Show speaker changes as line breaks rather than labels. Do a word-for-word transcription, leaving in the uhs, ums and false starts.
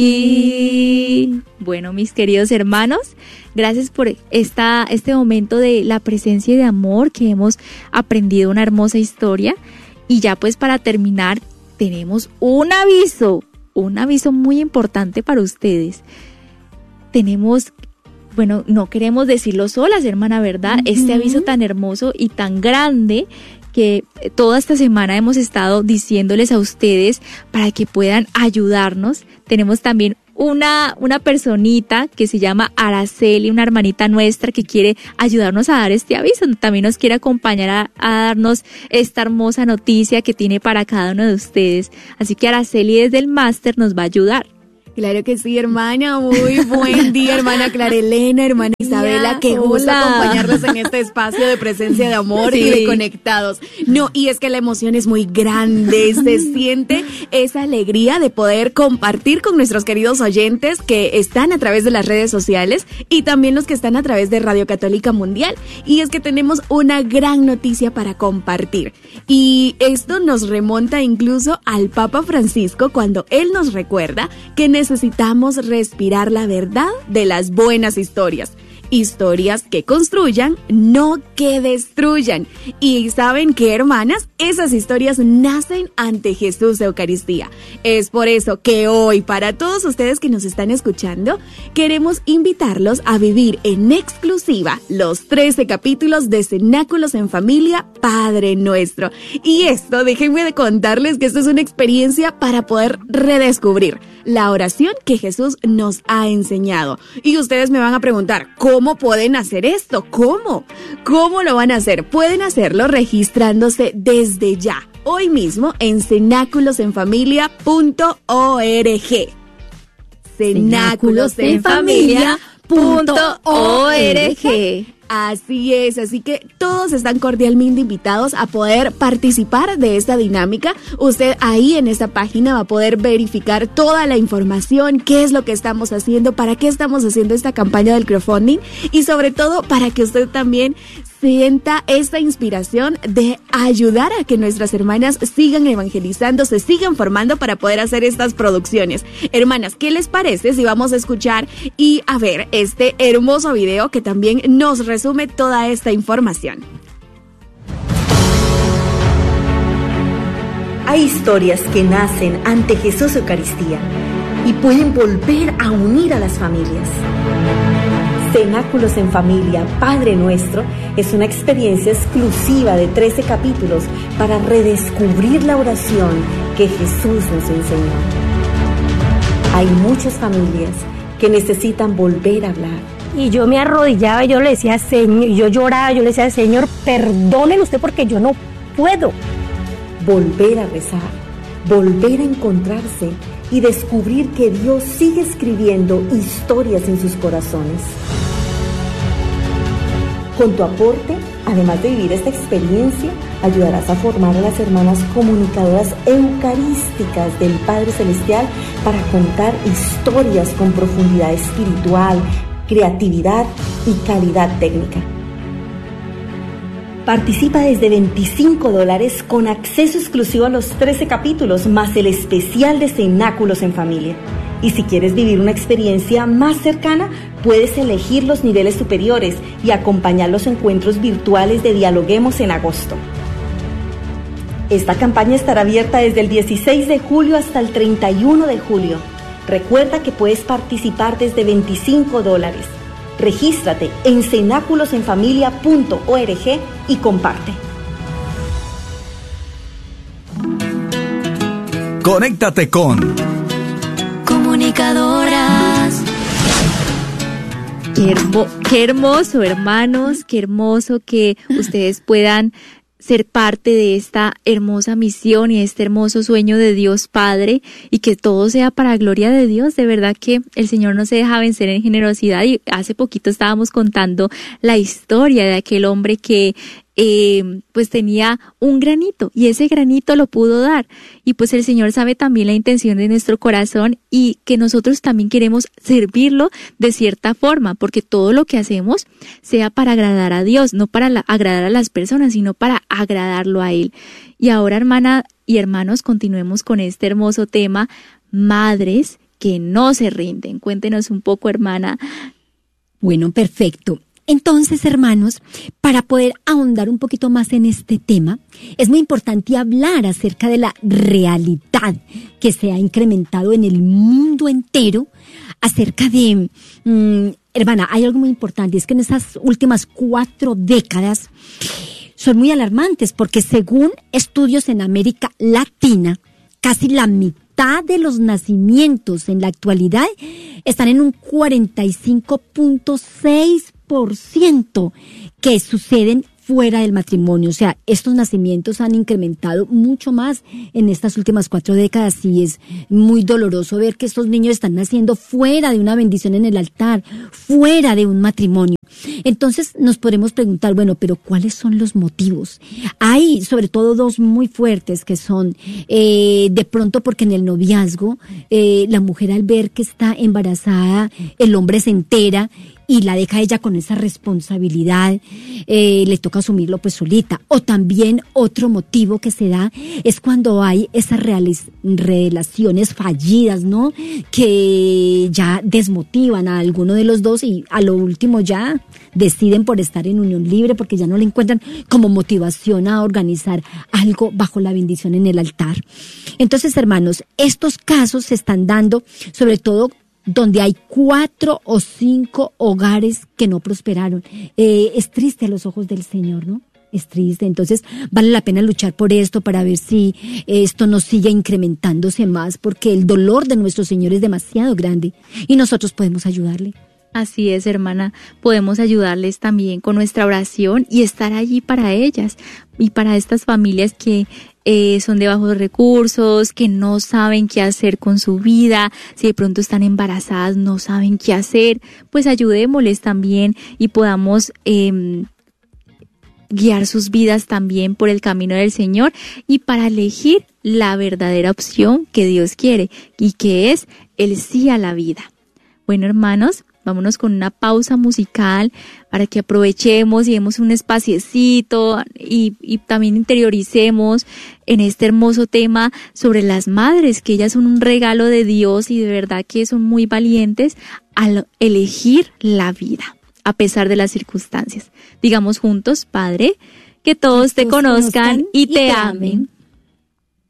Y bueno, mis queridos hermanos, gracias por esta, este momento de la presencia y de amor que hemos aprendido, una hermosa historia. Y ya pues para terminar, tenemos un aviso, un aviso muy importante para ustedes. Tenemos, bueno, no queremos decirlo solas, hermana, ¿verdad? Uh-huh. Este aviso tan hermoso y tan grande que toda esta semana hemos estado diciéndoles a ustedes para que puedan ayudarnos. Tenemos también una, una personita que se llama Araceli, una hermanita nuestra que quiere ayudarnos a dar este aviso. También nos quiere acompañar a, a darnos esta hermosa noticia que tiene para cada uno de ustedes. Así que Araceli desde el máster nos va a ayudar.
Claro que sí, hermana. Muy buen día, hermana Clara Elena, hermana Isabela. Qué gusto acompañarlos en este espacio de presencia de amor sí. y de conectados. No, y es que la emoción es muy grande. Se siente esa alegría de poder compartir con nuestros queridos oyentes que están a través de las redes sociales y también los que están a través de Radio Católica Mundial. Y es que tenemos una gran noticia para compartir. Y esto nos remonta incluso al Papa Francisco cuando él nos recuerda que necesitamos respirar la verdad de las buenas historias. Historias que construyan, no que destruyan. Y ¿saben qué, hermanas? Esas historias nacen ante Jesús Eucaristía. Es por eso que hoy, para todos ustedes que nos están escuchando, queremos invitarlos a vivir en exclusiva los trece capítulos de Cenáculos en Familia, Padre Nuestro. Y esto, déjenme de contarles que esto es una experiencia para poder redescubrir la oración que Jesús nos ha enseñado. Y ustedes me van a preguntar, ¿cómo pueden hacer esto? ¿Cómo? ¿Cómo lo van a hacer? Pueden hacerlo registrándose desde ya, hoy mismo, en cenáculos en familia punto org. cenáculos en familia punto org. Así es, así que todos están cordialmente invitados a poder participar de esta dinámica. Usted ahí en esta página va a poder verificar toda la información, qué es lo que estamos haciendo, para qué estamos haciendo esta campaña del crowdfunding y sobre todo para que usted también sienta esta inspiración de ayudar a que nuestras hermanas sigan evangelizando, se sigan formando para poder hacer estas producciones. Hermanas, ¿qué les parece si vamos a escuchar y a ver este hermoso video que también nos resume toda esta información?
Hay historias que nacen ante Jesús Eucaristía y pueden volver a unir a las familias. Cenáculos en Familia, Padre Nuestro, es una experiencia exclusiva de trece capítulos para redescubrir la oración que Jesús nos enseñó. Hay muchas familias que necesitan volver a hablar.
Y yo me arrodillaba y yo le decía, Señor, y yo lloraba, yo le decía, Señor, perdónenme usted porque yo no puedo.
Volver a rezar, volver a encontrarse y descubrir que Dios sigue escribiendo historias en sus corazones. Con tu aporte, además de vivir esta experiencia, ayudarás a formar a las hermanas comunicadoras eucarísticas del Padre Celestial para contar historias con profundidad espiritual, creatividad y calidad técnica. Participa desde veinticinco dólares con acceso exclusivo a los trece capítulos más el especial de Cenáculos en Familia. Y si quieres vivir una experiencia más cercana, puedes elegir los niveles superiores y acompañar los encuentros virtuales de Dialoguemos en agosto. Esta campaña estará abierta desde el dieciséis de julio hasta el treinta y uno de julio. Recuerda que puedes participar desde veinticinco dólares. Regístrate en cenáculos en familia punto org y comparte.
Conéctate con
Comunicadoras. Qué, hermo- qué hermoso, hermanos, qué hermoso que ustedes puedan ser parte de esta hermosa misión y este hermoso sueño de Dios Padre, y que todo sea para gloria de Dios. De verdad que el Señor no se deja vencer en generosidad, y hace poquito estábamos contando la historia de aquel hombre que eh, pues tenía un granito, y ese granito lo pudo dar, y pues el Señor sabe también la intención de nuestro corazón, y que nosotros también queremos servirlo de cierta forma, porque todo lo que hacemos sea para agradar a Dios, no para la, agradar a las personas, sino para agradarlo a Él. Y ahora, hermana y hermanos, continuemos con este hermoso tema, madres que no se rinden. Cuéntenos un poco, hermana.
Bueno, perfecto. Entonces, hermanos, para poder ahondar un poquito más en este tema, es muy importante hablar acerca de la realidad que se ha incrementado en el mundo entero, acerca de, mmm, hermana, hay algo muy importante, es que en esas últimas cuatro décadas son muy alarmantes, porque según estudios en América Latina, casi la mitad de los nacimientos en la actualidad están en un cuarenta y cinco punto seis por ciento que suceden fuera del matrimonio. O sea, estos nacimientos han incrementado mucho más en estas últimas cuatro décadas y es muy doloroso ver que estos niños están naciendo fuera de una bendición en el altar, fuera de un matrimonio. Entonces nos podemos preguntar, bueno, pero ¿cuáles son los motivos? Hay sobre todo dos muy fuertes que son eh, de pronto porque en el noviazgo eh, la mujer al ver que está embarazada, el hombre se entera y la deja ella con esa responsabilidad, eh, le toca asumirlo pues solita. O también otro motivo que se da es cuando hay esas reales, relaciones fallidas, ¿no? Que ya desmotivan a alguno de los dos y a lo último ya deciden por estar en unión libre porque ya no le encuentran como motivación a organizar algo bajo la bendición en el altar. Entonces, hermanos, estos casos se están dando sobre todo donde hay cuatro o cinco hogares que no prosperaron. Eh, es triste a los ojos del Señor, ¿no? Es triste. Entonces vale la pena luchar por esto para ver si esto no sigue incrementándose más, porque el dolor de nuestro Señor es demasiado grande y nosotros podemos ayudarle.
Así es, hermana, podemos ayudarles también con nuestra oración y estar allí para ellas y para estas familias que eh, son de bajos recursos, que no saben qué hacer con su vida, si de pronto están embarazadas, no saben qué hacer, pues ayudémosles también y podamos eh, guiar sus vidas también por el camino del Señor y para elegir la verdadera opción que Dios quiere y que es el sí a la vida. Bueno, hermanos, vámonos con una pausa musical para que aprovechemos y demos un espaciecito y, y también interioricemos en este hermoso tema sobre las madres, que ellas son un regalo de Dios y de verdad que son muy valientes al elegir la vida, a pesar de las circunstancias. Digamos juntos, Padre, que todos te conozcan y te amen.